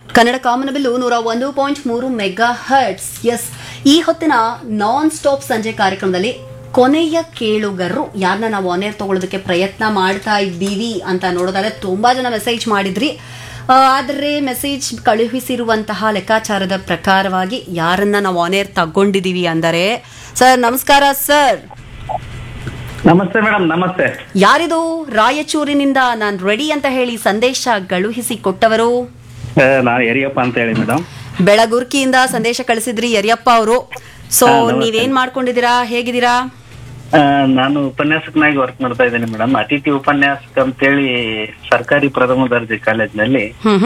ಕನ್ನಡ ಕಾಮನಬಿಲ್ಲು 101.3 mega hertz. S, ಈ ಹೊತ್ತಿನ non stop ಸಂಜೆ ಕಾರ್ಯಕ್ರಮದಲ್ಲಿ ಕೊನೆಯ ಕೇಳುಗರು ಯಾರನ್ನ ನಾವು ಆನ್ ಏರ್ ತಗೊಳ್ಳೋದಕ್ಕೆ ಪ್ರಯತ್ನ ಮಾಡ್ತಾ ಇದ್ದೀವಿ ಅಂತ ನೋಡೋದಾದ್ರೆ ತುಂಬಾ ಜನ ಮೆಸೇಜ್ ಮಾಡಿದ್ರಿ. ಆದರೆ ಮೆಸೇಜ್ ಕಳುಹಿಸಿರುವಂತಹ ಲೆಕ್ಕಾಚಾರದ ಪ್ರಕಾರವಾಗಿ ಯಾರನ್ನ ನಾವು ಆನ್ ಏರ್ ತಗೊಂಡಿದೀವಿ ಅಂದರೆ, ಸರ್ ನಮಸ್ಕಾರ ಸರ್. ನಮಸ್ತೆ ಮೇಡಮ್. ನಮಸ್ತೆ. ಯಾರಿದು? ರಾಯಚೂರಿನಿಂದ ನಾನು ರೆಡಿ ಅಂತ ಹೇಳಿ ಸಂದೇಶ ಕಳುಹಿಸಿ ಕೊಟ್ಟವರು ನಾನು ಯರಿಯಪ್ಪ ಅಂತ ಹೇಳಿ ಮೇಡಮ್. ಬೆಳಗುರ್ಕಿಯಿಂದ ಸಂದೇಶ ಕಳಿಸಿದ್ರಿ ಯರಿಯಪ್ಪ ಅವರು. ಸೊ ನೀವೇನ್ ಮಾಡ್ಕೊಂಡಿದ್ದೀರಾ, ಹೇಗಿದ್ದೀರಾ? ನಾನು ಉಪನ್ಯಾಸಕನಾಗಿ ವರ್ಕ್ ಮಾಡ್ತಾ ಇದ್ದೀನಿ ಮೇಡಮ್. ಅತಿಥಿ ಉಪನ್ಯಾಸಕ ಅಂತೇಳಿ ಸರ್ಕಾರಿ ಪ್ರಥಮ ದರ್ಜೆ ಕಾಲೇಜ್ನಲ್ಲಿ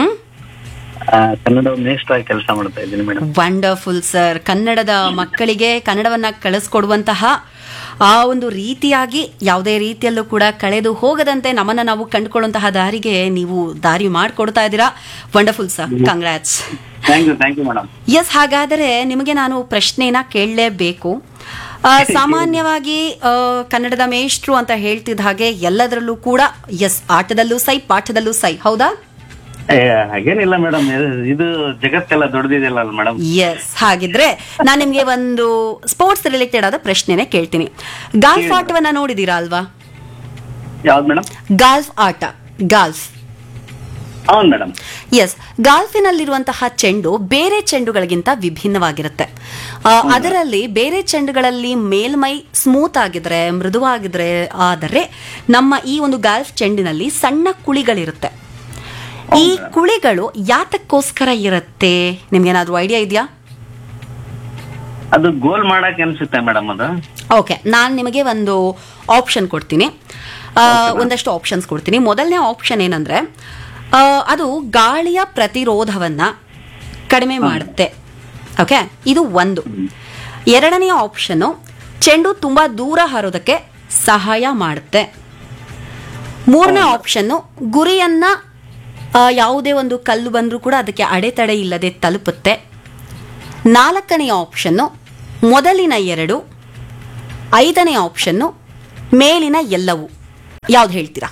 ಕನ್ನಡ ಮೇಷ್ಟ್ರಾಗಿ ಕೆಲಸ ಮಾಡ್ತಾ ಇದ್ದೀನಿ ಮೇಡಮ್. Wonderful sir. ಕನ್ನಡದ ಮಕ್ಕಳಿಗೆ ಕನ್ನಡವನ್ನ ಕಳಿಸ್ಕೊಡುವಂತಹ ಆ ಒಂದು ರೀತಿಯಾಗಿ ಯಾವುದೇ ರೀತಿಯಲ್ಲೂ ಕೂಡ ಕಳೆದು ಹೋಗದಂತೆ ನಮ್ಮನ್ನ ನಾವು ಕಂಡುಕೊಳ್ಳುವಂತಹ ದಾರಿಗೆ ನೀವು ದಾರಿ ಮಾಡಿಕೊಡ್ತಾ ಇದ್ದೀರಾ. Wonderful sir, congrats. Thank you madam. S, ಹಾಗಾದರೆ ನಿಮಗೆ ನಾನು ಪ್ರಶ್ನೆನ ಕೇಳಲೇಬೇಕು. ಸಾಮಾನ್ಯವಾಗಿ ಕನ್ನಡದ ಮೇಷ್ಟ್ರು ಅಂತ ಹೇಳ್ತಿದ್ದ ಹಾಗೆ ಎಲ್ಲದರಲ್ಲೂ ಕೂಡ ಎಸ್, ಆಟದಲ್ಲೂ ಸೈ ಪಾಠದಲ್ಲೂ ಸೈ, ಹೌದಾ? ಹಾಗೇನಿಲ್ಲ ಮೇಡಮ್, ಇದು ಜಗತ್ತೆಲ್ಲ ದೊಡ್ಡದಿದೆಯಲ್ಲ ಮೇಡಮ್. ಎಸ್, ಹಾಗಿದ್ರೆ ನಾನು ನಿಮ್ಗೆ ಒಂದು ಸ್ಪೋರ್ಟ್ಸ್ ರಿಲೇಟೆಡ್ ಆದ ಪ್ರಶ್ನೆನೆ ಕೇಳ್ತೀನಿ. ಗಾಲ್ಫ್ ಆಟವನ್ನ ನೋಡಿದೀರಾ ಅಲ್ವಾ? ಯಾವ್ದು ಮೇಡಮ್? ಗಾಲ್ಫ್ ಆಟ. ಗಾಲ್ಫ್. ಹೌದು ಮೇಡಮ್. ಎಸ್, ಗಾಲ್ಫಿನಲ್ಲಿರುವಂತಹ ಚೆಂಡು ಬೇರೆ ಚೆಂಡುಗಳಿಗಿಂತ ವಿಭಿನ್ನವಾಗಿರುತ್ತೆ. ಅದರಲ್ಲಿ ಬೇರೆ ಚೆಂಡುಗಳಲ್ಲಿ ಮೇಲ್ಮೈ ಸ್ಮೂತ್ ಆಗಿದ್ರೆ, ಮೃದುವಾಗಿದ್ರೆ, ಆದರೆ ನಮ್ಮ ಈ ಒಂದು ಗಾಲ್ಫ್ ಚೆಂಡಿನಲ್ಲಿ ಸಣ್ಣ ಕುಳಿಗಳಿರುತ್ತೆ. ಈ ಕುಳಿಗಳು ಯಾತಕ್ಕೋಸ್ಕರ ಇರುತ್ತೆ? ನಿಮ್ಗೇನಾದ್ರೂ ಐಡಿಯಾ ಇದೆಯಾ? ಅದು ಗೋಲ್ ಮಾಡಕ್ಕೆ ಅನ್ಸುತ್ತೆ ಮೇಡಮ್. ಅದು ಓಕೆ, ನಾನು ನಿಮಗೆ ಒಂದು ಆಪ್ಷನ್ ಕೊಡ್ತೀನಿ, ಒಂದಷ್ಟು ಆಪ್ಷನ್ಸ್ ಕೊಡ್ತೀನಿ. ಮೊದಲನೇ ಆಪ್ಷನ್ ಏನಂದ್ರೆ, ಅದು ಗಾಳಿಯ ಪ್ರತಿರೋಧವನ್ನ ಕಡಿಮೆ ಮಾಡುತ್ತೆ. ಓಕೆ, ಇದು ಒಂದು. ಎರಡನೇ ಆಪ್ಷನ್, ಚೆಂಡು ತುಂಬಾ ದೂರ ಹಾರೋದಕ್ಕೆ ಸಹಾಯ ಮಾಡುತ್ತೆ. ಮೂರನೇ ಆಪ್ಷನ್, ಗುರಿಯನ್ನ ಯಾವುದೇ ಒಂದು ಕಲ್ಲು ಬಂದರೂ ಕೂಡ ಅದಕ್ಕೆ ಅಡೆತಡೆ ಇಲ್ಲದೆ ತಲುಪುತ್ತೆ. ನಾಲ್ಕನೇ ಆಪ್ಷನ್ನು ಮೊದಲಿನ ಎರಡು, ಐದನೇ ಆಪ್ಷನ್ನು ಮೇಲಿನ ಎಲ್ಲವೂ. ಯಾವ್ದು ಹೇಳ್ತೀರಾ?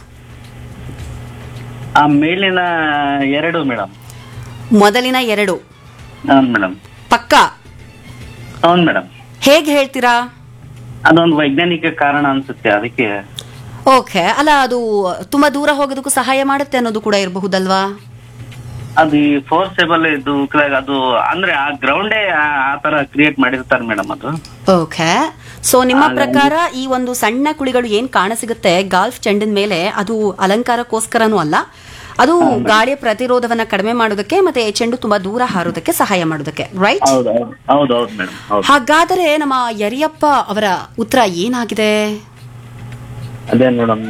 ಮೇಲಿನ ಎರಡು ಮೇಡಮ್. ಮೊದಲಿನ ಎರಡು ಮೇಡಮ್ ಪಕ್ಕ? ಹೌದು ಮೇಡಮ್. ಹೇಗೆ ಹೇಳ್ತೀರಾ? ಅದೊಂದು ವೈಜ್ಞಾನಿಕ ಕಾರಣ ಅನ್ಸುತ್ತೆ, ಅದಕ್ಕೆ. ಓಕೆ, ಅಲ್ಲ ಅದು ತುಂಬಾ ದೂರ ಹೋಗೋದಕ್ಕೂ ಸಹಾಯ ಮಾಡುತ್ತೆ ಅನ್ನೋದು ಕೂಡ ಇರಬಹುದಲ್ವಾ? ಅದು ಫೋರ್ಸೇಬಲ್ ಇದು ಅದು ಅಂದ್ರೆ ಆ ಗ್ರೌಂಡೇ ಆ ತರ ಕ್ರಿಯೇಟ್ ಮಾಡಿರ್ತಾರೆ ಮೇಡಮ್ ಅದು. ಓಕೆ, ಸೊ ನಿಮ್ಮ ಪ್ರಕಾರ ಈ ಒಂದು ಸಣ್ಣ ಕುಳಿಗಳು ಏನ್ ಕಾಣಸಿಗುತ್ತೆ ಗಾಲ್ಫ್ ಚೆಂಡಿನ ಮೇಲೆ, ಅದು ಅಲಂಕಾರಕ್ಕೋಸ್ಕರನೂ ಅಲ್ಲ, ಅದು ಗಾಳಿಯ ಪ್ರತಿರೋಧವನ್ನ ಕಡಿಮೆ ಮಾಡೋದಕ್ಕೆ ಮತ್ತೆ ಚೆಂಡು ತುಂಬಾ ದೂರ ಹಾರೋದಕ್ಕೆ ಸಹಾಯ ಮಾಡೋದಕ್ಕೆ, ರೈಟ್? ಹಾಗಾದರೆ ನಮ್ಮ ಯರಿಯಪ್ಪ ಅವರ ಉತ್ತರ ಏನಾಗಿದೆ? ಅದೇ ಮೇಡಮ್,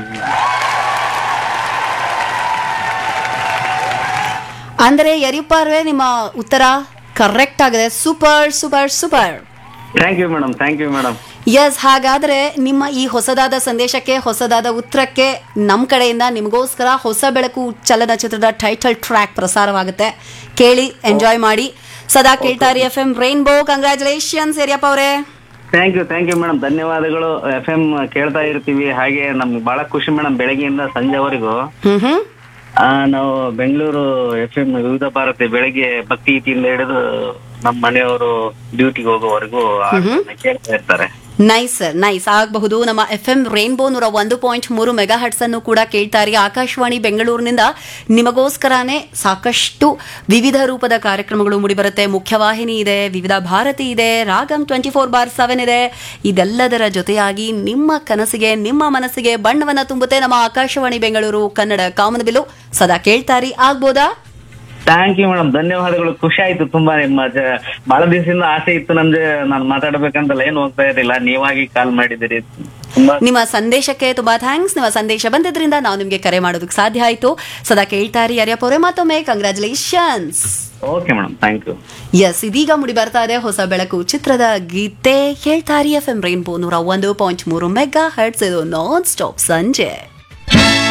ಅಂದ್ರೆ ಯರಿಯಪ್ಪ ಅವರೇ, ನಿಮ್ಮ ಉತ್ತರ ಕರೆಕ್ಟ್ ಆಗಿದೆ. Super super super. Thank you madam. Thank you madam. S, ಹಾಗಾದ್ರೆ ನಿಮ್ಮ ಈ ಹೊಸದಾದ ಸಂದೇಶಕ್ಕೆ, ಹೊಸದಾದ ಉತ್ತರಕ್ಕೆ ನಮ್ಮ ಕಡೆಯಿಂದ ನಿಮಗೋಸ್ಕರ ಹೊಸ ಬೆಳಕು ಚಲನಚಿತ್ರದ ಟೈಟಲ್ ಟ್ರ್ಯಾಕ್ ಪ್ರಸಾರವಾಗುತ್ತೆ. ಕೇಳಿ ಎಂಜಾಯ್ ಮಾಡಿ. ಸದಾ ಕೇಳ್ತಾ ಇರಿ FM ರೈನ್ಬೋ. ಕಂಗ್ರ್ಯಾಚುಲೇಷನ್ಸ್ ಯರಿಯಪ್ಪ ಅವರೇ. Thank you madam. ಧನ್ಯವಾದಗಳು. FM ಕೇಳ್ತಾ ಇರ್ತೀವಿ. ಹಾಗೆ ನಮ್ಗೆ ಬಹಳ ಖುಷಿ ಮೇಡಮ್, ಬೆಳಗ್ಗೆಯಿಂದ ಸಂಜೆವರೆಗೂ. ನಾವು ಬೆಂಗಳೂರು FM ವಿವಿಧ ಭಾರತಿ ಬೆಳಗ್ಗೆ ಭಕ್ತಿ ಗೀತೆಯಿಂದ ಹಿಡಿದು ನಮ್ಮ ಮನೆಯವರು ಡ್ಯೂಟಿಗೆ ಹೋಗೋವರೆಗೂ ಕೇಳ್ತಾ ಇರ್ತಾರೆ. Nice sir, nice. ಆಗಬಹುದು. ನಮ್ಮ FM ರೈನ್ಬೋ 101.3 ಮೆಗಾ ಹರ್ಟ್ಸ್ ಅನ್ನು ಕೂಡ ಕೇಳ್ತಾರೆ. ಆಕಾಶವಾಣಿ ಬೆಂಗಳೂರಿನಿಂದ ನಿಮಗೋಸ್ಕರನೇ ಸಾಕಷ್ಟು ವಿವಿಧ ರೂಪದ ಕಾರ್ಯಕ್ರಮಗಳು ಮೂಡಿಬರುತ್ತೆ. ಮುಖ್ಯವಾಹಿನಿ ಇದೆ, ವಿವಿಧ ಭಾರತಿ ಇದೆ, ರಾಗಂ 24/7 ಇದೆ. ಇದೆಲ್ಲದರ ಜೊತೆಯಾಗಿ ನಿಮ್ಮ ಕನಸಿಗೆ, ನಿಮ್ಮ ಮನಸ್ಸಿಗೆ ಬಣ್ಣವನ್ನ ತುಂಬುತ್ತೆ ನಮ್ಮ ಆಕಾಶವಾಣಿ ಬೆಂಗಳೂರು ಕನ್ನಡ ಕಾಮನಬಿಲ್ಲು. ಸದಾ ಕೇಳ್ತಾರಿ. ಆಗ್ಬೋದಾ? Thank you madam. ಧನ್ಯವಾದಗಳು. ಖುಷಿ ಆಯ್ತು ತುಂಬಾ. ಬಹಳ ದಿವಸದಿಂದ ಆಸೆ ಇತ್ತು ನಮ್ಗೆ, ನಾನು ಮಾತಾಡ್ಬೇಕಂತಲ್ಲ ಏನು ಹೋಗ್ತಾ ಇರಲಿಲ್ಲ, ನೀವಾಗಿ ಕಾಲ್ ಮಾಡಿದಿರಿ. ನಿಮ್ಮ ಸಂದೇಶಕ್ಕೆ ತುಂಬಾ ಥ್ಯಾಂಕ್ಸ್. ನಿಮ್ಮ ಸಂದೇಶ ಬಂದಿದ್ರಿಂದ ನಾವು ನಿಮ್ಗೆ ಕರೆ ಮಾಡೋದಕ್ಕೆ ಸಾಧ್ಯ ಆಯ್ತು. ಸದಾ ಕೇಳ್ತಾರಿ ಯರಿಯಪ್ಪ ಅವರೇ. ಮತ್ತೊಮ್ಮೆ congratulations. Okay madam, thank you. S, ಇದೀಗ ಮುಡಿ ಬರ್ತಾ ಇದೆ ಹೊಸ ಬೆಳಕು ಚಿತ್ರದ ಗೀತೆ. ಕೇಳ್ತಾರಿ FM ರೈನ್ಬೋ 101.3 ಮೆಗಾ ಹರ್ಟ್ಸ್. ಇದು ನಾನ್ ಸ್ಟಾಪ್ ಸಂಜೆ.